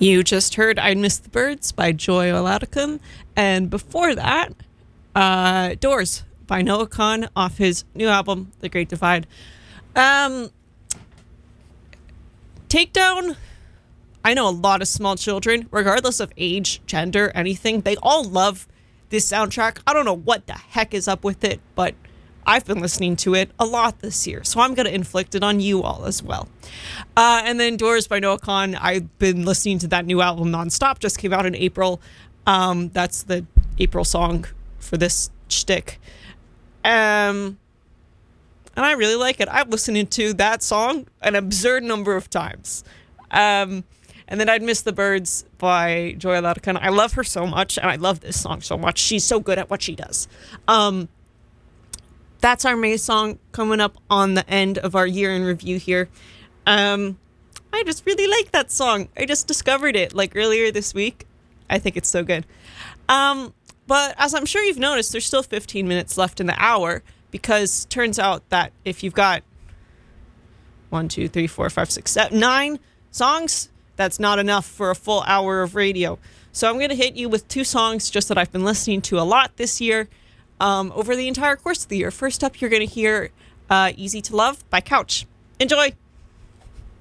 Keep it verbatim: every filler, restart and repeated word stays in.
You just heard I Miss the Birds by Joy Oladokun, and before that, uh, Doors by Noah Kahan off his new album, The Great Divide. Um, Takedown, I know a lot of small children, regardless of age, gender, anything, they all love this soundtrack. I don't know what the heck is up with it, but I've been listening to it a lot this year, so I'm going to inflict it on you all as well. Uh, and then Doors by Noah Kahan, I've been listening to that new album nonstop, just came out in April. Um, that's the April song for this shtick. Um, and I really like it. I've listened to that song an absurd number of times. Um, and then I'd Miss the Birds by Joy Oladokun. I love her so much, and I love this song so much. She's so good at what she does. Um, That's our May song coming up on the end of our year in review here. Um, I just really like that song. I just discovered it like earlier this week. I think it's so good. Um, but as I'm sure you've noticed, there's still fifteen minutes left in the hour, because turns out that if you've got one, two, three, four, five, six, seven, nine songs, that's not enough for a full hour of radio. So I'm going to hit you with two songs just that I've been listening to a lot this year. Um, over the entire course of the year. First up, you're going to hear uh, Easy to Love by Couch. Enjoy!